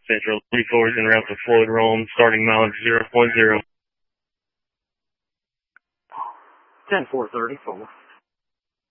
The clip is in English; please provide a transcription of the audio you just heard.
Central 34 is en route to Floyd Rome, starting mileage 0.0. 10-434.